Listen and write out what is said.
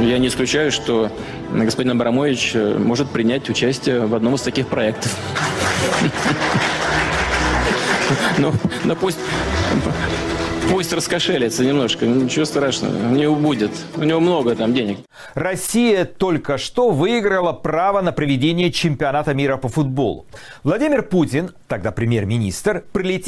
я не исключаю, что господин Абрамович может принять участие в одном из таких проектов. Ну, пусть раскошелится немножко, ничего страшного, у него будет, у него много там денег. Россия только что выиграла право на проведение чемпионата мира по футболу. Владимир Путин, тогда премьер-министр, прилетел